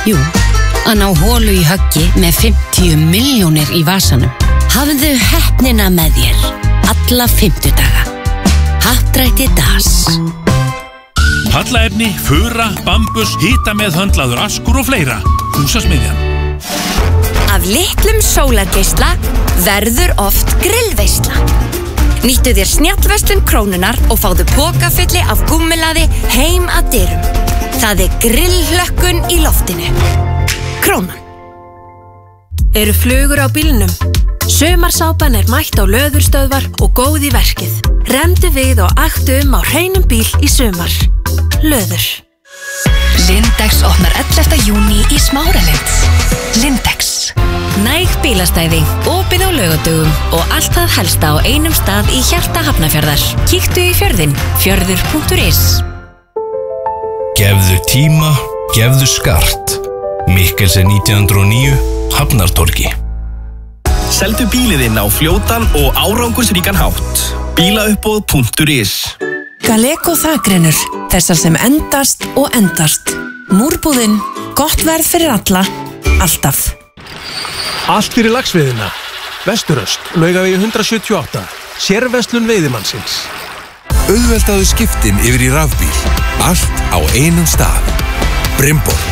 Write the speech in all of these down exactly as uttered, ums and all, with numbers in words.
Jú, að ná holu í höggi með fimmtíu milljónir í vasanum. Hafðu heppnina með þér alla fimmtudaga. Happdrætti Das. Pallaefni, fura, bambus, hita með höndlaður askur og fleira. Húsasmiðjan. Af litlum sólargeisla verður oft grillveisla. Nýttu þér snjallverslun Krónunnar og fáðu pokafylli af gúmmelaði heim að dyrum. Það er grillhlökkun í loftinu. Krónan. Eru flugur á bílnum? Sumarsápan er mætt á löðurstöðvar og góð í verkið. Remdu við og aktu um á hreinum bíl í sumar. Löður. Lindex opnar ellefta júní í Smáralind. Lindex. Næg bílastæði, opið á laugardögum og allt það helsta á einum stað í hjarta Hafnarfjarðar. Kíktu í fjörðinn, fjörður punktur is. Gefðu tíma, gefðu skart. Mikkelsen nítján hundruð og níu, Hafnartorgi. Seldu bíliðinn á fljótan og árangursríkan hátt. bílauppboð punktur is. Galeko þakrennur, þessar sem endast og endast. Múrbúðinn, gott verð fyrir alla, alltaf. Allt fyrir laxveiðina. Vesturöst, Laugavegi hundrað sjötíu og átta. Sérverslun veiðimannsins. Auðveldaðu skiptin yfir í rafbíl. Allt á einum stað. Brimborg.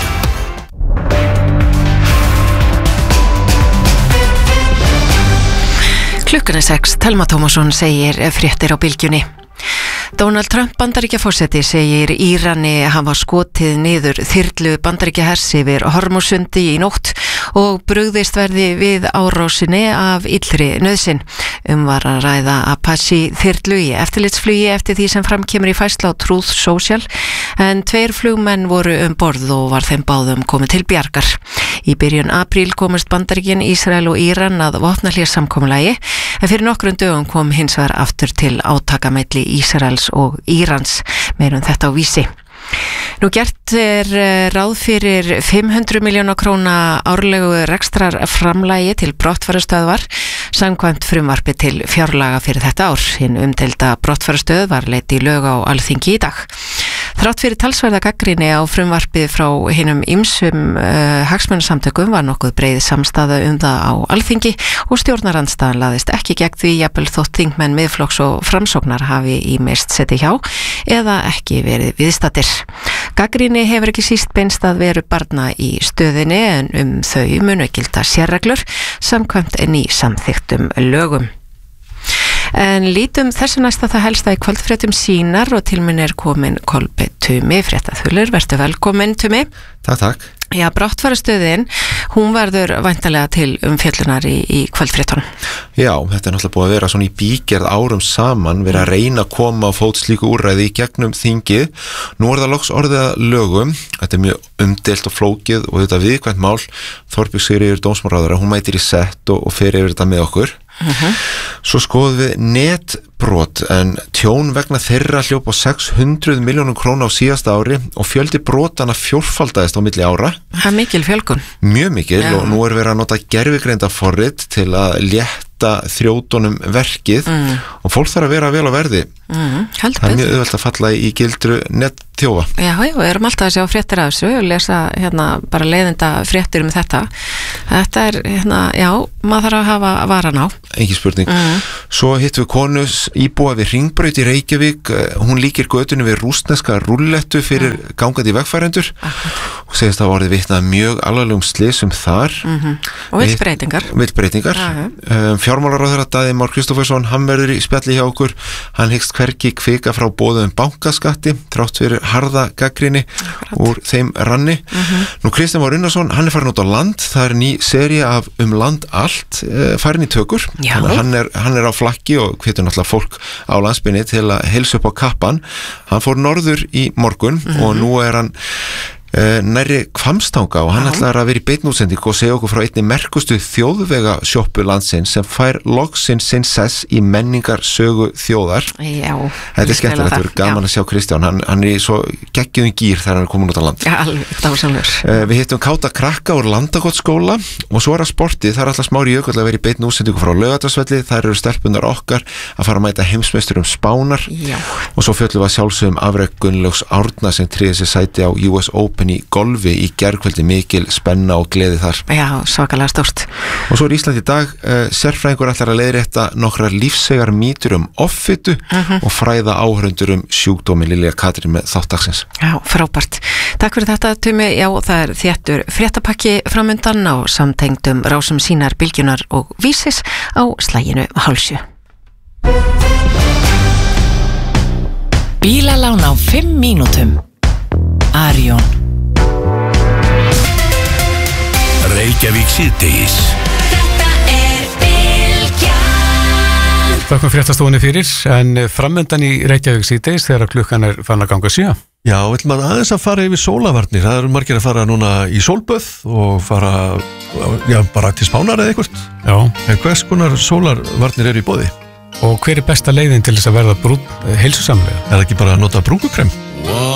Klukkan er sex, Telma Tómasson segir fréttir á bylgjunni. Donald Trump Bandaríkjaforseti segir Írani hafa skotið niður þyrlu Bandaríkjahers yfir Hormúsundi í nótt og brugðist verði við árásinni af illri nauðsyn. Um var að ræða Apache þyrlu í eftirlitsflugi eftir því sem framkemur í færslu á Truth Social, en tveir flugmenn voru um borð og var þeim báðum komið til bjargar. Í byrjun apríl komust Bandaríkin, Ísrael og Íran að vopnahléssamkomulagi, en fyrir nokkrum dögum kom hins vegar aftur til átaka milli Ísraels og Írans. Meirum þetta á Vísi. Nú gert er ráð fyrir fimm hundruð milljóna króna árlegu rekstrar framlagi til brottfarastöðvar samkvæmt frumvarpi til fjárlaga fyrir þetta ár. Hinn umdeilda brottfarastöð var leidd í lög á Alþingi í dag. Þrátt fyrir talsverða gagnrýni á frumvarpið frá hinum ýmsum uh, hagsmunasamtökum var nokkuð breið samstaða um það á Alþingi og stjórnarandstaðan laðist ekki gegn því jafnvel þótt þingmenn Miðflokks og Framsóknar hafi ýmist setið hjá eða ekki verið viðstaddir. Gagnrýni hefur ekki síst beinst að veru barna í stöðinni, en um þau munu gilda sérreglur samkvæmt ný samþykktum lögum. En lítum þessu næsta það helsta í kvöldfréttum sínar og til minn er komin Kolbeinn Tumi, fréttaþulur. Vertu velkomin, Tumi. Takk, takk. Já, brottfarastöðin, hún verður væntanlega til umfjöllunar í, í kvöldfréttunum. Já, þetta er náttúrulega búið að vera svona í bígerð árum saman, verið að reyna að koma á fót slíku úrræði í gegnum þingið. Nú er það loks orðið að lögum, þetta er mjög umdeilt og flókið og þetta viðkvæmt mál. Þorbjörg Sigríður dómsmálaráðherra, hún mætir í sett og, og fer yfir þetta með okkur. Uh-huh. Svo skoðum við netbrot, en tjón vegna þeirra hljóp á sex hundruð milljónum króna á síðasta ári og fjöldi brotana fjórfaldaðist á milli ára. Það er mikil fjölgun. Mjög mikil. Já. Og nú er verið að nota gervigreindarforrit til að létta þrjótunum verkið mm. og fólk þarf að vera vel á verði. Mm, það er mjög auðvelt að falla í gildru netþjófa. Já, já, við erum alltaf að sjá fréttir af þessu og lesa hérna bara leiðinda fréttir um þetta. Þetta er, hérna, já, maður þarf að hafa varan á. Ekki spurning. Mm. Svo hittum við konus íbúa við Hringbraut í Reykjavík. Hún líkir götunni við rússneska rúllettu fyrir mm. gangandi vegfærendur og segist að orðið vitnað mjög alvarlegum slysum þar. Mm-hmm. Og vill breytingar. Vill breytingar. Um, fjármálaráðherra Daði Már Kristófersson, hann verður í spjalli hjá okkur. Hann hyggst hvergi kvika frá boðum bankaskatti þrátt fyrir harða gagnrýni úr þeim ranni. Mm-hmm. Nú Kristján Már Unnarsson, hann er farin út á land. Það er ný sería af um land allt uh, farin í tökur. Hann er, hann er á flakki og hvetur náttúrulega fólk á landsbynni til að heilsa upp á kappan. Hann fór norður í morgun mm-hmm. og nú er hann Uh, nærri Hvammstanga og hann ætlar að vera í beinni útsendingu og segja okkur frá einni merkustu þjóðvega sjoppu landsins sem fær loksins sinn sess í menningar sögu þjóðar. Já. Þetta er skemmtilegt, þetta verður gaman Já. Að sjá Kristján, hann, hann er í svo geggjuðum gýr þegar hann er komin út á land. Já, alveg, dásamlegur. Uh, við hittum káta krakka úr Landakotsskóla og svo er að sportið, það er alltaf Smári Jökull að vera í beinni útsendingu frá Laugardalsvelli, þar eru stelpunar okkar að fara að mæta heimsmeisturum Spánar. Já. Og svo fjöllum við að sjálfsögum afrek Gunnlaugs Árna sem tryggði sér sæti á U S Open Open í golfi í gærkvöldi, mikil spenna og gleði þar. Já, svakalega stórt. Og svo er Ísland í dag, uh, sérfræðingur ætlar að leiðrétta nokkrar lífsegar mýtur um offitu uh-huh. og fræða áhörundur um sjúkdómin. Lilja Katrín með þáttaksins. Já, frábært. Takk fyrir þetta, Tumi. Já, það er þéttur fréttapakki framundan á samtengdum rásum Sínar, Bylgjunar og Vísis á slaginu hálsjö. Bílalán á fimm mínútum. Arion. Reykjavík síðdegis. Þetta er Bylgjan. Þakkum fréttastofunni fyrir, en framöndan í Reykjavík síðdegis þegar klukkan er fann að ganga sjö. Já, vill maður aðeins að fara yfir sólavarnir. Það eru margir að fara núna í sólböð og fara, já, bara til Spánar eða eitthvað. Já. En hvers konar sólarvarnir eru í boði? Og hver er besta leiðin til þess að verða brún heilsusamlega? Er það ekki bara að nota brúnkukrem?